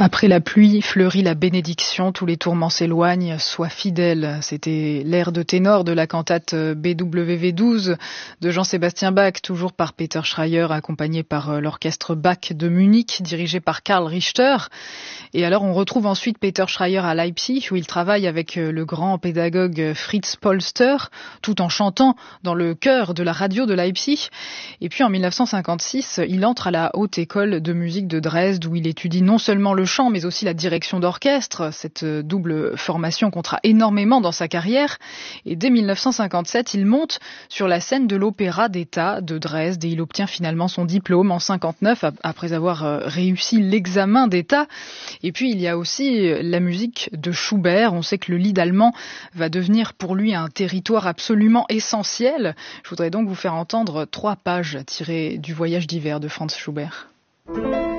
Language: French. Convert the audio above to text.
Après la pluie, fleurit la bénédiction, tous les tourments s'éloignent, sois fidèle. C'était l'air de ténor de la cantate BWV 12 de Jean-Sébastien Bach, toujours par Peter Schreier, accompagné par l'orchestre Bach de Munich, dirigé par Karl Richter. Et alors on retrouve ensuite Peter Schreier à Leipzig, où il travaille avec le grand pédagogue Fritz Polster, tout en chantant dans le chœur de la radio de Leipzig. Et puis en 1956, il entre à la Haute École de musique de Dresde, où il étudie non seulement le chant, mais aussi la direction d'orchestre. Cette double formation comptera énormément dans sa carrière. Et dès 1957, il monte sur la scène de l'Opéra d'État de Dresde et il obtient finalement son diplôme en 59 après avoir réussi l'examen d'État. Et puis il y a aussi la musique de Schubert. On sait que le Lied allemand va devenir pour lui un territoire absolument essentiel. Je voudrais donc vous faire entendre 3 pages tirées du Voyage d'hiver de Franz Schubert.